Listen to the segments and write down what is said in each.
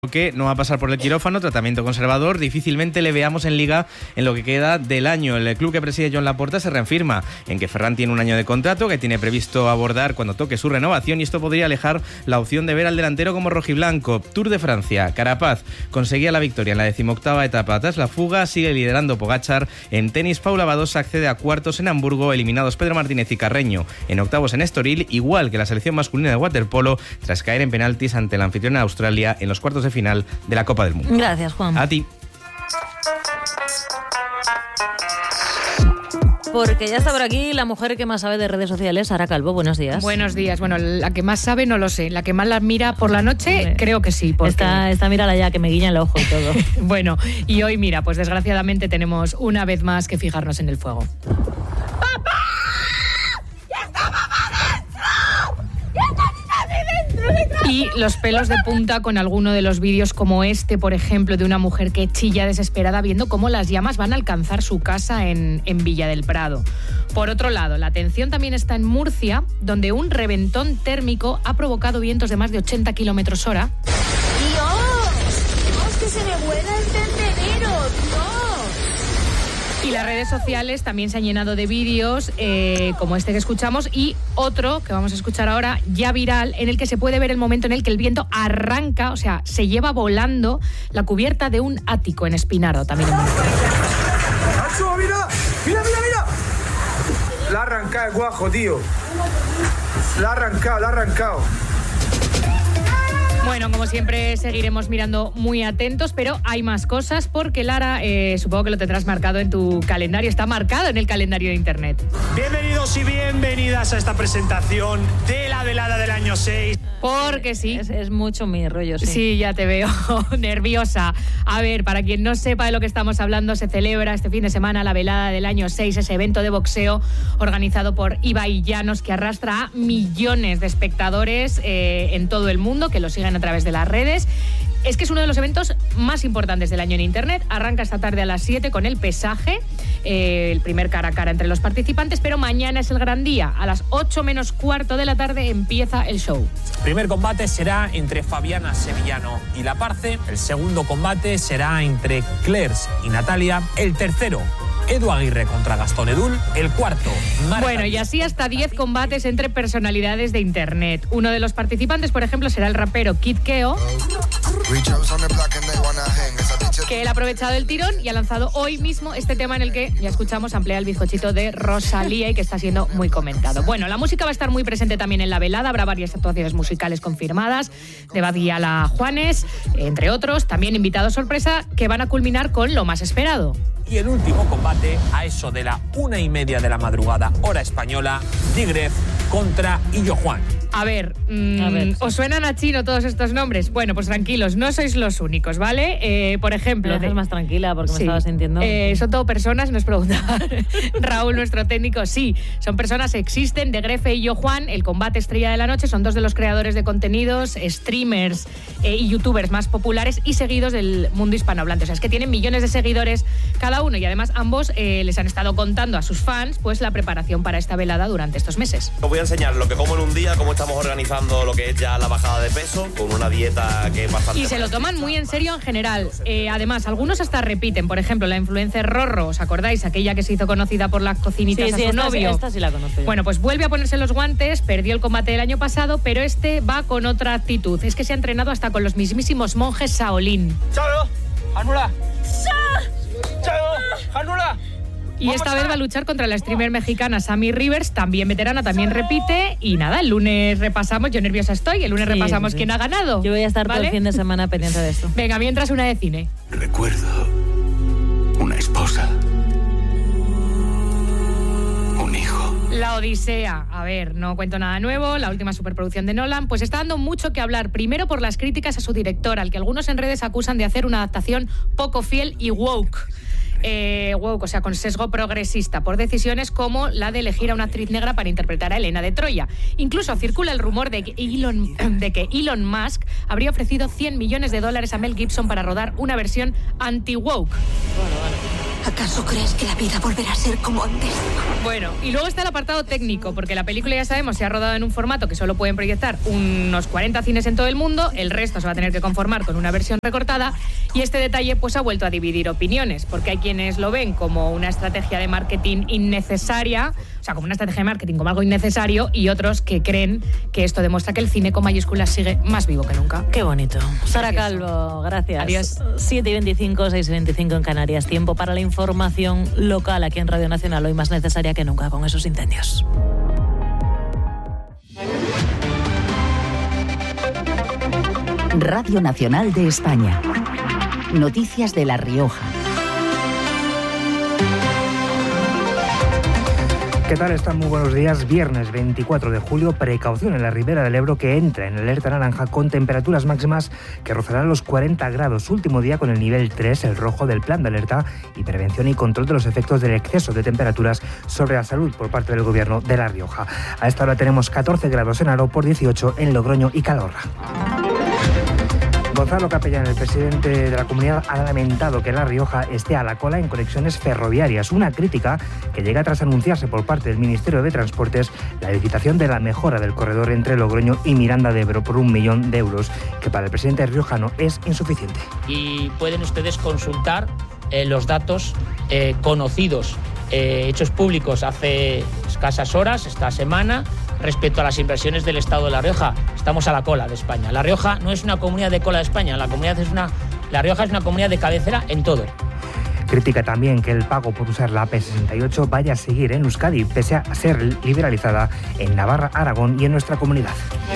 porque no va a pasar por el quirófano, tratamiento conservador. Difícilmente le veamos en Liga en lo que queda del año. El club que preside Joan Laporta se reafirma en que Ferran tiene un año de contrato que tiene previsto abordar cuando toque su renovación, y esto podría alejar la opción de ver al delantero como rojiblanco. Tour de Francia, Carapaz conseguía la victoria en la 18ª etapa tras la fuga, sigue liderando Pogačar. En tenis, Paula Badosa accede a cuartos en Hamburgo, eliminados Pedro Martínez y Carreño en octavos en Estoril, igual que la selección masculina de waterpolo tras caer en penaltis ante la anfitriona Australia en los cuartos de final de la Copa del Mundo. Gracias, Juan. A ti. Porque ya está por aquí la mujer que más sabe de redes sociales, Sara Calvo. Buenos días. Buenos días. Bueno, la que más sabe no lo sé. La que más las mira por la noche, creo que sí. Porque... Esta mírala ya, que me guiña el ojo y todo. Bueno, y hoy, mira, pues desgraciadamente tenemos una vez más que fijarnos en el fuego. ¡Papá! ¡Ya está mamá dentro! ¡Ya está dentro! Y los pelos de punta con alguno de los vídeos como este, por ejemplo, de una mujer que chilla desesperada viendo cómo las llamas van a alcanzar su casa en Villa del Prado. Por otro lado, la atención también está en Murcia, donde un reventón térmico ha provocado vientos de más de 80 kilómetros hora. ¡Dios! ¡Que se me vuela el tendedero! ¡Dios! Y las redes sociales también se han llenado de vídeos como este que escuchamos, y otro que vamos a escuchar ahora, ya viral, en el que se puede ver el momento en el que el viento arranca, o sea, se lleva volando la cubierta de un ático en Espinardo, también en Murcia. ¡Nacho, mira! ¡Mira, mira, mira! La ha arrancado el guajo, tío. La ha arrancado. Bueno, como siempre seguiremos mirando muy atentos, pero hay más cosas porque, Lara, supongo que lo tendrás marcado en tu calendario, está marcado en el calendario de internet. Bienvenidos y bienvenidas a esta presentación de la velada del año 6. Porque sí. Es mucho mi rollo, sí. Sí, ya te veo nerviosa. A ver, para quien no sepa de lo que estamos hablando, se celebra este fin de semana la velada del año 6, ese evento de boxeo organizado por Ibai Llanos, que arrastra a millones de espectadores en todo el mundo, que lo siguen a través de las redes. Es que es uno de los eventos más importantes del año en internet. Arranca esta tarde a las 7 con el pesaje, el primer cara a cara entre los participantes, pero mañana es el gran día. A las 8 menos cuarto de la tarde empieza el show. El primer combate será entre Fabiana Sevillano y La Parce. El segundo combate será entre Claires y Natalia. El tercero, Edu Aguirre contra Gastón Edul. El cuarto, Marta. Bueno, y así hasta 10 combates entre personalidades de internet. Uno de los participantes, por ejemplo, será el rapero Kid Keo, que él ha aprovechado el tirón y ha lanzado hoy mismo este tema en el que, ya escuchamos, amplía el bizcochito de Rosalía y que está siendo muy comentado. Bueno, la música va a estar muy presente también en la velada. Habrá varias actuaciones musicales confirmadas de Bad Gyal a Juanes, entre otros. También invitados sorpresa que van a culminar con lo más esperado. Y el último combate, a eso de la 1:30 de la madrugada, hora española, Digref contra Illo Juan. A ver, ¿os suenan a chino todos estos nombres? Bueno, pues tranquilos, no sois los únicos, ¿vale? Por ejemplo... Me dejas más tranquila porque me estaba sintiendo... son todo personas, nos pregunta Raúl, nuestro técnico. Sí, son personas, existen. Digref e Illo Juan, el combate estrella de la noche, son dos de los creadores de contenidos, streamers y youtubers más populares y seguidos del mundo hispanohablante. O sea, es que tienen millones de seguidores cada uno, y además ambos les han estado contando a sus fans pues la preparación para esta velada durante estos meses. Os voy a enseñar lo que como en un día, cómo estamos organizando lo que es ya la bajada de peso, con una dieta que es bastante... Y se lo toman muy en serio en general. Además, algunos hasta repiten. Por ejemplo, la influencer Rorro, ¿os acordáis? Aquella que se hizo conocida por las cocinitas a su novio. Esta sí la conozco yo. Bueno, pues vuelve a ponerse los guantes, perdió el combate del año pasado, pero este va con otra actitud. Es que se ha entrenado hasta con los mismísimos monjes Shaolin. ¡Chao! ¡Anula! ¡Chao! ¡Anula! Y esta vez va a luchar contra la streamer mexicana Sammy Rivers, también veterana, también repite. Y nada, el lunes repasamos, yo nerviosa estoy, el lunes repasamos quién ha ganado. Yo voy a estar todo el fin de semana pendiente de esto. Venga, mientras una de cine. Recuerdo una esposa, un hijo. La Odisea. A ver, no cuento nada nuevo, la última superproducción de Nolan, pues está dando mucho que hablar. Primero por las críticas a su director, al que algunos en redes acusan de hacer una adaptación poco fiel y woke. Woke, o sea, con sesgo progresista, por decisiones como la de elegir a una actriz negra para interpretar a Helena de Troya. Incluso circula el rumor de que Elon Musk habría ofrecido $100 millones a Mel Gibson para rodar una versión anti-woke. Bueno. ¿Acaso crees que la vida volverá a ser como antes? Bueno, y luego está el apartado técnico, porque la película, ya sabemos, se ha rodado en un formato que solo pueden proyectar unos 40 cines en todo el mundo, el resto se va a tener que conformar con una versión recortada, y este detalle pues ha vuelto a dividir opiniones, porque hay quienes lo ven como una estrategia de marketing innecesaria, o sea, como una estrategia de marketing, como algo innecesario, y otros que creen que esto demuestra que el cine con mayúsculas sigue más vivo que nunca. Qué bonito. Sara Calvo, gracias. Adiós. 7:25, 6:25 en Canarias. Tiempo para la información local aquí en Radio Nacional, hoy más necesaria que nunca con esos incendios. Radio Nacional de España. Noticias de La Rioja. ¿Qué tal? Están muy buenos días. Viernes 24 de julio, precaución en la Ribera del Ebro, que entra en alerta naranja con temperaturas máximas que rozarán los 40 grados. Último día con el nivel 3, el rojo del plan de alerta y prevención y control de los efectos del exceso de temperaturas sobre la salud por parte del Gobierno de La Rioja. A esta hora tenemos 14 grados en Aro, por 18 en Logroño y Calahorra. Gonzalo Capellán, el presidente de la comunidad, ha lamentado que La Rioja esté a la cola en conexiones ferroviarias. Una crítica que llega tras anunciarse por parte del Ministerio de Transportes la licitación de la mejora del corredor entre Logroño y Miranda de Ebro por 1 millón de euros, que para el presidente riojano es insuficiente. Y pueden ustedes consultar los datos conocidos, hechos públicos hace escasas horas, esta semana, respecto a las inversiones del Estado de La Rioja. Estamos a la cola de España. La Rioja no es una comunidad de cola de España, La Rioja es una comunidad de cabecera en todo. Critica también que el pago por usar la AP68 vaya a seguir en Euskadi, pese a ser liberalizada en Navarra, Aragón y en nuestra comunidad.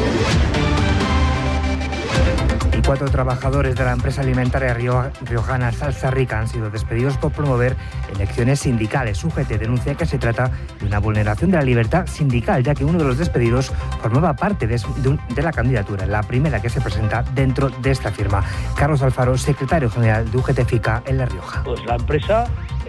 4 trabajadores de la empresa alimentaria riojana Salsa Rica han sido despedidos por promover elecciones sindicales. UGT denuncia que se trata de una vulneración de la libertad sindical, ya que uno de los despedidos formaba parte de la candidatura, la primera que se presenta dentro de esta firma. Carlos Alfaro, secretario general de UGT FICA en La Rioja. Pues la empresa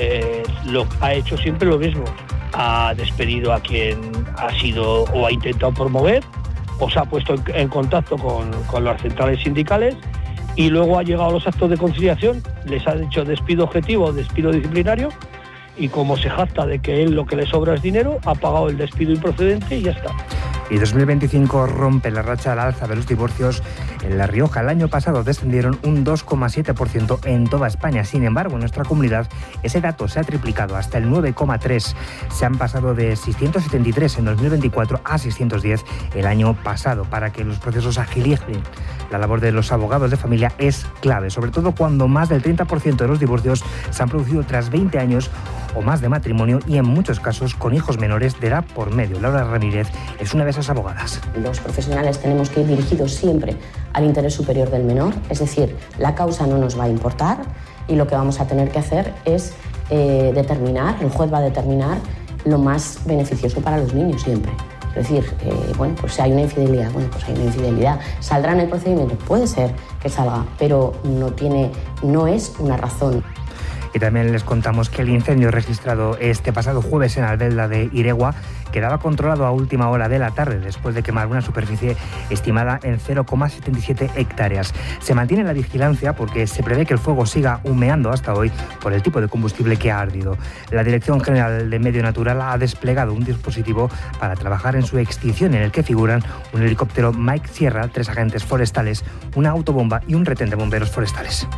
ha hecho siempre lo mismo. Ha despedido a quien ha sido o ha intentado promover, o se ha puesto en contacto con las centrales sindicales y luego ha llegado a los actos de conciliación, les ha hecho despido objetivo, despido disciplinario, y como se jacta de que él lo que le sobra es dinero, ha pagado el despido improcedente y ya está. Y 2025 rompe la racha al alza de los divorcios en La Rioja. El año pasado descendieron un 2,7% en toda España. Sin embargo, en nuestra comunidad ese dato se ha triplicado hasta el 9,3%. Se han pasado de 673 en 2024 a 610 el año pasado. Para que los procesos agilicen la labor de los abogados de familia es clave, sobre todo cuando más del 30% de los divorcios se han producido tras 20 años o más de matrimonio y en muchos casos con hijos menores de edad por medio. Laura Ramírez es una de esas abogadas. Los profesionales tenemos que ir dirigidos siempre al interés superior del menor, es decir, la causa no nos va a importar y lo que vamos a tener que hacer es determinar, el juez va a determinar lo más beneficioso para los niños siempre. Es decir, pues si hay una infidelidad, pues hay una infidelidad. ¿Saldrá en el procedimiento? Puede ser que salga, pero no es una razón. Y también les contamos que el incendio registrado este pasado jueves en Albelda de Iregua quedaba controlado a última hora de la tarde después de quemar una superficie estimada en 0,77 hectáreas. Se mantiene la vigilancia porque se prevé que el fuego siga humeando hasta hoy por el tipo de combustible que ha ardido. La Dirección General de Medio Natural ha desplegado un dispositivo para trabajar en su extinción, en el que figuran un helicóptero Mike Sierra, 3 agentes forestales, una autobomba y un retén de bomberos forestales.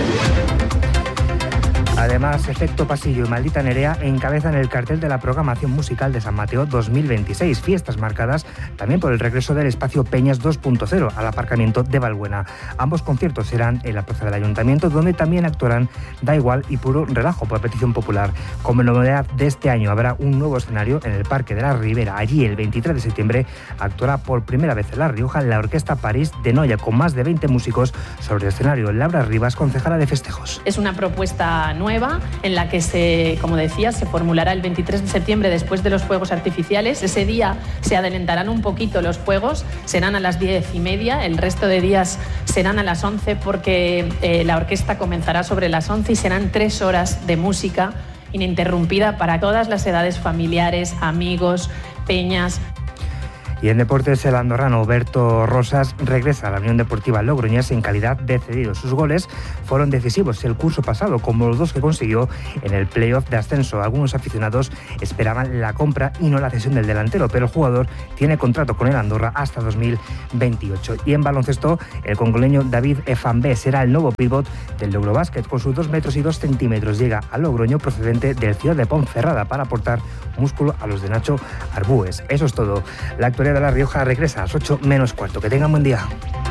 Además, Efecto Pasillo y Maldita Nerea encabezan el cartel de la programación musical de San Mateo 2026, fiestas marcadas también por el regreso del espacio Peñas 2.0 al aparcamiento de Valbuena. Ambos conciertos serán en la plaza del Ayuntamiento, donde también actuarán Da Igual y Puro Relajo por petición popular. Como novedad de este año habrá un nuevo escenario en el Parque de la Ribera. Allí el 23 de septiembre actuará por primera vez en La Rioja la Orquesta París de Noia, con más de 20 músicos sobre el escenario. Laura Rivas, concejala de festejos. Es una propuesta nueva en la que como decía, se formulará el 23 de septiembre después de los fuegos artificiales. Ese día se adelantarán un poquito los fuegos, serán a las 10:30, el resto de días serán a las 11 porque la orquesta comenzará sobre las 11 y serán 3 horas de música ininterrumpida para todas las edades, familiares, amigos, peñas. Y en deportes, el andorrano Berto Rosas regresa a la Unión Deportiva Logroñés en calidad de cedido. Sus goles fueron decisivos el curso pasado, como los 2 que consiguió en el playoff de ascenso. Algunos aficionados esperaban la compra y no la cesión del delantero, pero el jugador tiene contrato con el Andorra hasta 2028. Y en baloncesto, el congoleño David Efambé será el nuevo pívot del Logrobásquet. Con sus 2 metros y 2 centímetros llega a Logroño procedente del Ciudad de Ponferrada para aportar músculo a los de Nacho Arbúes. Eso es todo. La actualidad de La Rioja regresa a las 8 menos cuarto. Que tengan buen día.